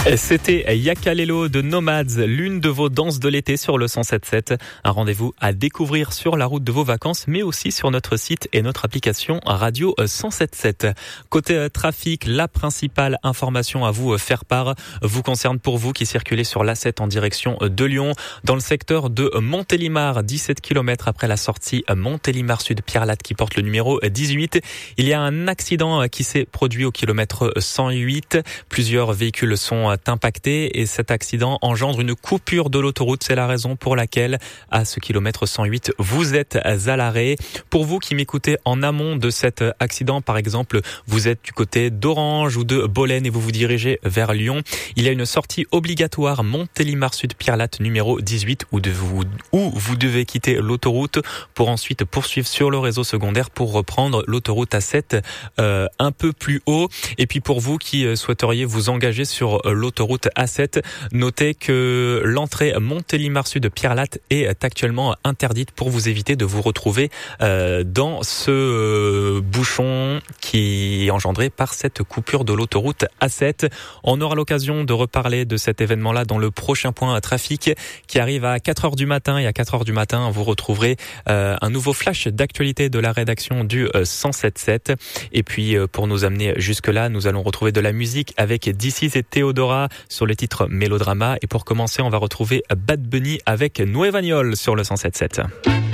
C'était Yakalelo de Nomads, l'une de vos danses de l'été sur le 107.7. Un rendez-vous à découvrir sur la route de vos vacances, mais aussi sur notre site et notre application Radio 107.7. Côté trafic, la principale information à vous faire part vous concerne pour vous qui circulez sur l'A7 en direction de Lyon. Dans le secteur de Montélimar, 17 km après la sortie Montélimar Sud Pierre-Latte qui porte le numéro 18. Il y a un accident qui s'est produit au kilomètre 108. Plusieurs véhicules sont impactés et cet accident engendre une coupure de l'autoroute. C'est la raison pour laquelle à ce kilomètre 108 vous êtes à l'arrêt. Pour vous qui m'écoutez en amont de cet accident, par exemple vous êtes du côté d'Orange ou de Bolène et vous vous dirigez vers Lyon, il y a une sortie obligatoire Montélimar Sud Pierre-Latte numéro 18 où vous devez quitter l'autoroute pour ensuite poursuivre sur le réseau secondaire pour reprendre l'autoroute A7 un peu plus haut. Et puis pour vous qui souhaiteriez vous engager sur l'autoroute A7, notez que l'entrée Montélimar Sud Pierre-Latte est actuellement interdite pour vous éviter de vous retrouver dans ce bouchon qui est engendré par cette coupure de l'autoroute A7. On aura l'occasion de reparler de cet événement-là dans le prochain point trafic qui arrive à 4h du matin. Et à 4h du matin, vous retrouverez un nouveau flash d'actualité de la rédaction du 107.7. Et puis pour nous amener jusque-là, nous allons retrouver de la musique avec This et Théodora sur le titre Mélodrama. Et pour commencer, on va retrouver Bad Bunny avec Nueva Niol sur le 107.7.